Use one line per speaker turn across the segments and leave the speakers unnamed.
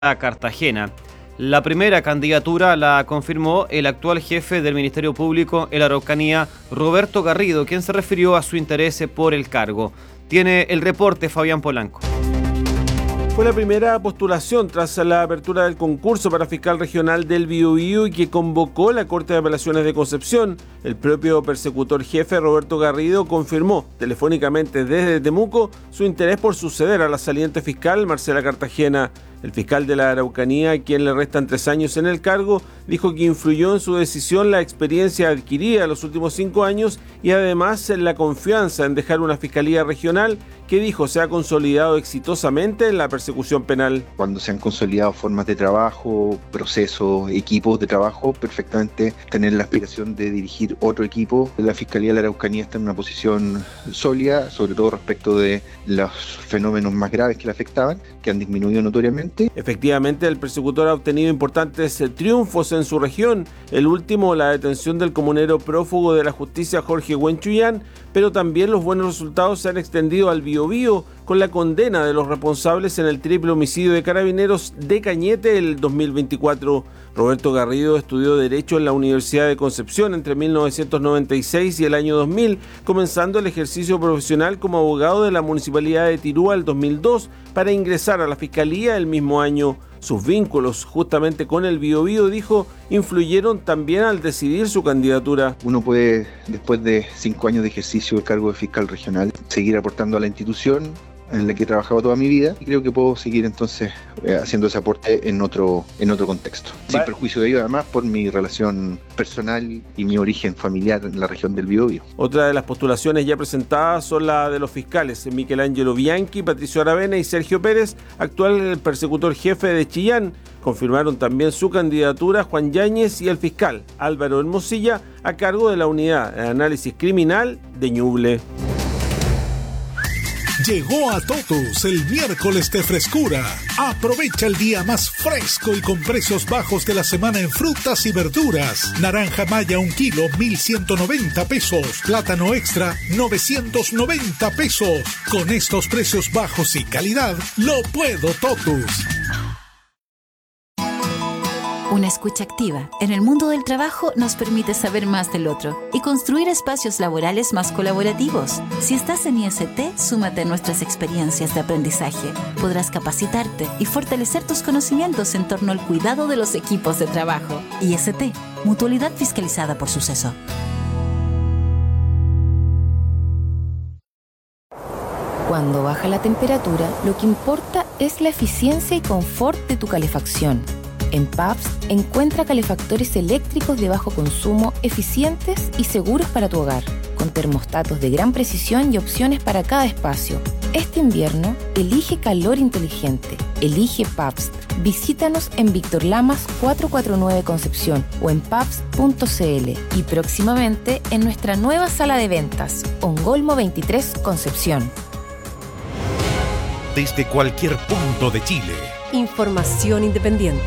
Cartagena. La primera candidatura la confirmó el actual jefe del Ministerio Público en la Araucanía, Roberto Garrido, quien se refirió a su interés por el cargo. Tiene el reporte Fabián Polanco.
Fue la primera postulación tras la apertura del concurso para fiscal regional del Biobío y que convocó la Corte de Apelaciones de Concepción. El propio persecutor jefe Roberto Garrido confirmó telefónicamente desde Temuco su interés por suceder a la saliente fiscal Marcela Cartagena. El fiscal de la Araucanía, a quien le restan 3 años en el cargo, dijo que influyó en su decisión la experiencia adquirida en los últimos 5 años y además la confianza en dejar una fiscalía regional que dijo se ha consolidado exitosamente en la persecución penal.
Cuando se han consolidado formas de trabajo, procesos, equipos de trabajo, perfectamente tener la aspiración de dirigir otro equipo. La Fiscalía de la Araucanía está en una posición sólida, sobre todo respecto de los fenómenos más graves que le afectaban, que han disminuido notoriamente.
Efectivamente, el persecutor ha obtenido importantes triunfos en su región, el último la detención del comunero prófugo de la justicia Jorge Huenchuyán, pero también los buenos resultados se han extendido al Biobío con la condena de los responsables en el triple homicidio de carabineros de Cañete el 2024. Roberto Garrido estudió Derecho en la Universidad de Concepción entre 1996 y el año 2000, comenzando el ejercicio profesional como abogado de la Municipalidad de Tirúa el 2002 para ingresar a la Fiscalía el mismo año. Sus vínculos justamente con el Biobío, dijo, influyeron también al decidir su candidatura.
Uno puede, después de 5 años de ejercicio del cargo de fiscal regional, seguir aportando a la institución en la que he trabajado toda mi vida y creo que puedo seguir entonces haciendo ese aporte en otro contexto. Sin perjuicio de ello, además, por mi relación personal y mi origen familiar en la región del Biobío.
Otra de las postulaciones ya presentadas son la de los fiscales Michelangelo Bianchi, Patricio Aravena y Sergio Pérez, actual persecutor jefe de Chillán. Confirmaron también su candidatura Juan Yáñez y el fiscal Álvaro Hermosilla a cargo de la Unidad de Análisis Criminal de Ñuble.
Llegó a Totus el miércoles de frescura. Aprovecha el día más fresco y con precios bajos de la semana en frutas y verduras. Naranja maya 1 kilo, 1,190 pesos. Plátano extra, 990 pesos. Con estos precios bajos y calidad, lo puedo Totus.
Una escucha activa en el mundo del trabajo nos permite saber más del otro y construir espacios laborales más colaborativos. Si estás en IST, súmate a nuestras experiencias de aprendizaje. Podrás capacitarte y fortalecer tus conocimientos en torno al cuidado de los equipos de trabajo. IST, Mutualidad Fiscalizada por Suceso.
Cuando baja la temperatura, lo que importa es la eficiencia y confort de tu calefacción. En Pabst encuentra calefactores eléctricos de bajo consumo, eficientes y seguros para tu hogar, con termostatos de gran precisión y opciones para cada espacio. Este invierno, elige calor inteligente. Elige Pabst. Visítanos en Víctor Lamas 449 Concepción o en pabst.cl y próximamente en nuestra nueva sala de ventas, Ongolmo 23 Concepción.
Desde cualquier punto de Chile.
Información independiente.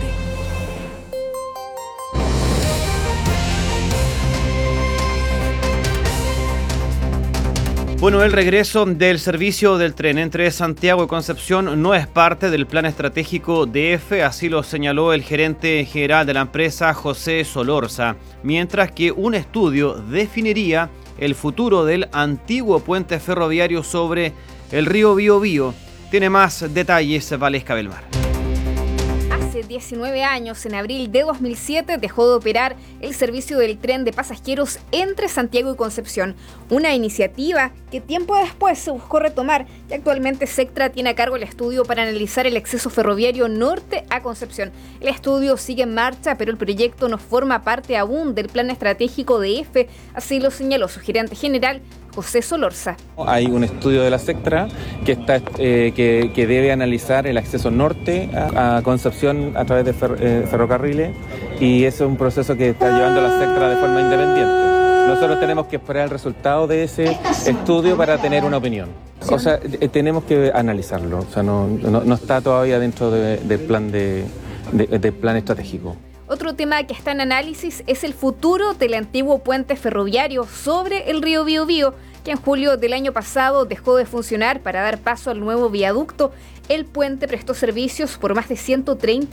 Bueno, el regreso del servicio del tren entre Santiago y Concepción no es parte del plan estratégico de EFE, así lo señaló el gerente general de la empresa, José Solorza, mientras que un estudio definiría el futuro del antiguo puente ferroviario sobre el río Biobío. Tiene más detalles Valesca Belmar.
Hace 19 años, en abril de 2007, dejó de operar el servicio del tren de pasajeros entre Santiago y Concepción, una iniciativa que tiempo después se buscó retomar y actualmente Sectra tiene a cargo el estudio para analizar el acceso ferroviario norte a Concepción. El estudio sigue en marcha, pero el proyecto no forma parte aún del plan estratégico de EFE, así lo señaló su gerente general, José Solorza.
Hay un estudio de la Sectra que debe analizar el acceso norte a Concepción a través de ferrocarriles y ese es un proceso que está llevando la Sectra de forma independiente. Nosotros tenemos que esperar el resultado de ese estudio para tener una opinión. O sea, tenemos que analizarlo. O sea, no está todavía dentro del plan plan estratégico.
Otro tema que está en análisis es el futuro del antiguo puente ferroviario sobre el río Biobío, que en julio del año pasado dejó de funcionar para dar paso al nuevo viaducto. El puente prestó servicios por más de 130